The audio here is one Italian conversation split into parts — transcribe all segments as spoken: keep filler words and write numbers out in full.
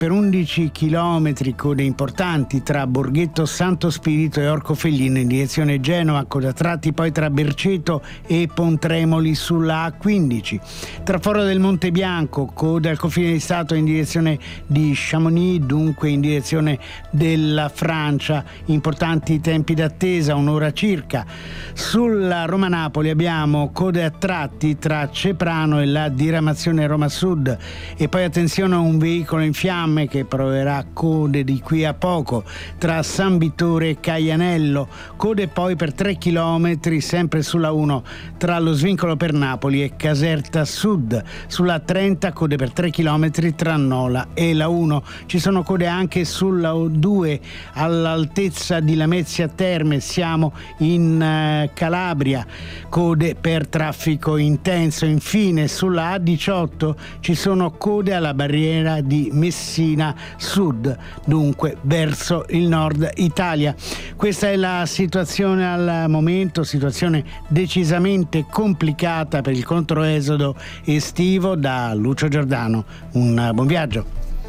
Per undici chilometri code importanti tra Borghetto Santo Spirito e Orcofellino in direzione Genova, code a tratti poi tra Berceto e Pontremoli sulla A quindici. Tra Foro del Monte Bianco, code al confine di Stato in direzione di Chamonix, dunque in direzione della Francia. Importanti tempi d'attesa, un'ora circa. Sulla Roma-Napoli abbiamo code a tratti tra Ceprano e la diramazione Roma Sud. E poi attenzione a un veicolo in fiamme che proverà code di qui a poco tra San Vittore e Caianello, code poi per tre chilometri sempre sulla uno tra lo svincolo per Napoli e Caserta Sud. Sulla trenta code per tre chilometri tra Nola e la uno. Ci sono code anche sulla due all'altezza di Lamezia Terme, siamo in eh, Calabria, code per traffico intenso. Infine sulla A diciotto ci sono code alla barriera di Messina Sud, dunque verso il nord Italia. Questa è la situazione al momento, situazione decisamente complicata per il controesodo estivo. Da Lucio Giordano, un buon viaggio.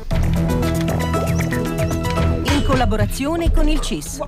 In collaborazione con il C I S.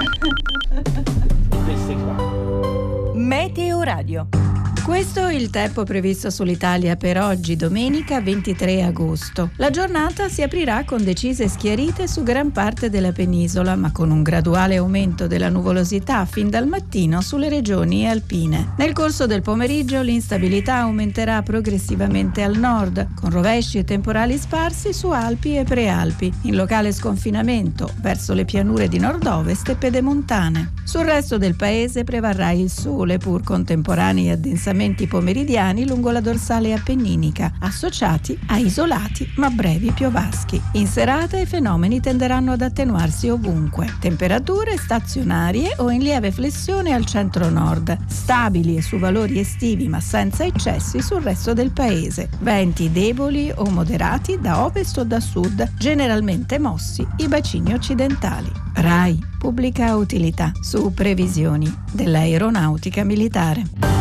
Meteo Radio. Questo è il tempo previsto sull'Italia per oggi, domenica ventitré agosto. La giornata si aprirà con decise schiarite su gran parte della penisola, ma con un graduale aumento della nuvolosità fin dal mattino sulle regioni alpine. Nel corso del pomeriggio l'instabilità aumenterà progressivamente al nord, con rovesci e temporali sparsi su Alpi e Prealpi, in locale sconfinamento verso le pianure di nord-ovest e pedemontane. Sul resto del paese prevarrà il sole, pur con temporanei addensamenti pomeridiani lungo la dorsale appenninica, associati a isolati ma brevi piovaschi. In serata i fenomeni tenderanno ad attenuarsi ovunque. Temperature stazionarie o in lieve flessione al centro-nord, stabili e su valori estivi ma senza eccessi sul resto del paese. Venti deboli o moderati da ovest o da sud, generalmente mossi i bacini occidentali. RAI, pubblica utilità, su previsioni dell'aeronautica militare.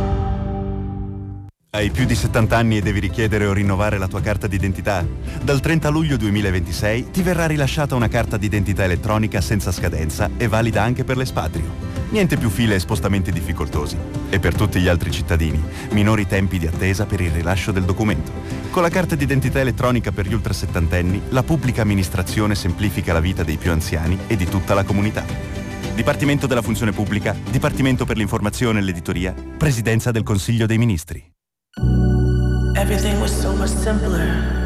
Hai più di settanta anni e devi richiedere o rinnovare la tua carta d'identità? Dal trenta luglio duemilaventisei ti verrà rilasciata una carta d'identità elettronica senza scadenza e valida anche per l'espatrio. Niente più file e spostamenti difficoltosi. E per tutti gli altri cittadini, minori tempi di attesa per il rilascio del documento. Con la carta d'identità elettronica per gli ultrasettantenni, la pubblica amministrazione semplifica la vita dei più anziani e di tutta la comunità. Dipartimento della Funzione Pubblica, Dipartimento per l'Informazione e l'Editoria, Presidenza del Consiglio dei Ministri. Everything was so much simpler.